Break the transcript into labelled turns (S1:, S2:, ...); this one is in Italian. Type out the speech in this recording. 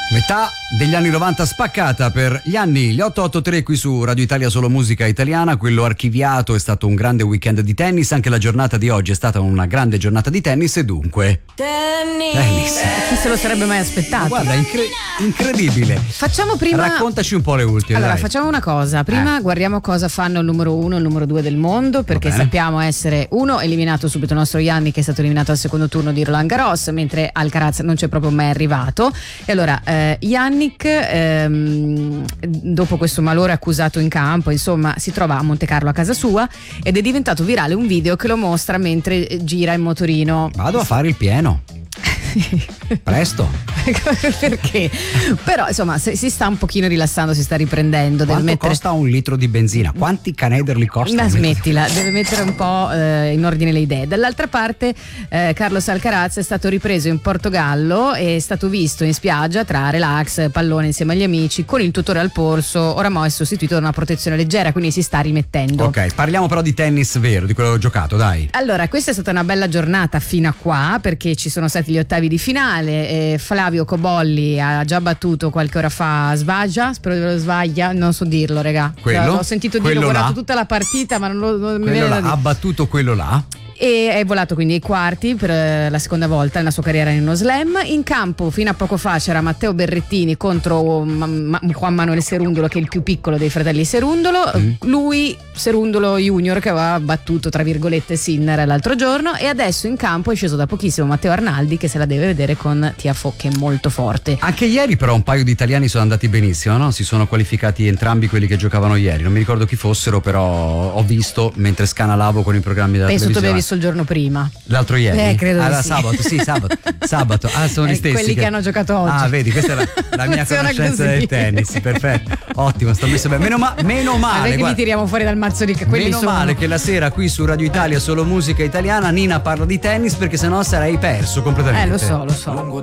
S1: Metà degli anni 90 spaccata per gli anni, gli 883 qui su Radio Italia Solo Musica Italiana. Quello archiviato è stato un grande weekend di tennis, anche la giornata di oggi è stata una grande giornata di tennis e dunque tennis.
S2: Chi se lo sarebbe mai aspettato?
S1: Ma guarda, incredibile.
S2: Facciamo prima.
S1: Raccontaci un po' le ultime.
S2: Allora,
S1: dai.
S2: facciamo una cosa. Prima guardiamo cosa fanno il numero 1 e il numero 2 del mondo, perché sappiamo essere uno eliminato subito, il nostro Yannick è stato eliminato al secondo turno di Roland Garros, mentre Alcaraz non c'è proprio mai arrivato. E allora Yannick dopo questo malore accusato in campo, insomma, si trova a Monte Carlo a casa sua ed è diventato virale un video che lo mostra mentre gira in motorino.
S1: Vado a fare il pieno. Presto.
S2: Perché? Però insomma si sta un pochino rilassando, si sta riprendendo.
S1: Quanto costa un litro di benzina? Quanti canederli costa?
S2: Ma smettila, deve mettere un po' in ordine le idee. Dall'altra parte Carlos Alcaraz è stato ripreso in Portogallo, è stato visto in spiaggia tra relax, pallone insieme agli amici, con il tutore al polso. Oramai è sostituito da una protezione leggera, quindi si sta rimettendo.
S1: Ok, parliamo però di tennis vero, di quello che ho giocato, dai.
S2: Allora, questa è stata una bella giornata fino a qua, perché ci sono stati gli ottavi di finale. Flavio Cobolli ha già battuto qualche ora fa Svaglia, spero di non sbaglia, non so dirlo, regà.
S1: Quello?
S2: Ho sentito dirlo, ho guardato tutta la partita, ma non mi viene da dire.
S1: Ha battuto quello là.
S2: E è volato quindi ai quarti per la seconda volta nella sua carriera in uno slam. In campo fino a poco fa c'era Matteo Berrettini contro Juan Manuel Cerundolo, che è il più piccolo dei fratelli Cerundolo. Lui, Cerundolo Junior, che aveva battuto tra virgolette Sinner l'altro giorno, e adesso in campo è sceso da pochissimo Matteo Arnaldi, che se la deve vedere con Tiafoe, che è molto forte.
S1: Anche ieri però un paio di italiani sono andati benissimo, no? Si sono qualificati entrambi quelli che giocavano ieri, non mi ricordo chi fossero, però ho visto mentre scanalavo con i programmi della
S2: Penso
S1: televisione.
S2: tu avevi visto il giorno prima.
S1: L'altro ieri?
S2: Credo
S1: allora,
S2: di sì.
S1: sabato. Ah, sono gli stessi.
S2: Quelli che hanno giocato oggi.
S1: Ah, vedi, questa è la mia conoscenza del tennis. Perfetto, ottimo, sto messo bene. Meno male.
S2: Che li tiriamo fuori dal mazzo di quelli.
S1: Meno male che la sera qui su Radio Italia Solo Musica Italiana Nina parla di tennis, perché sennò sarei perso completamente.
S2: Lo so.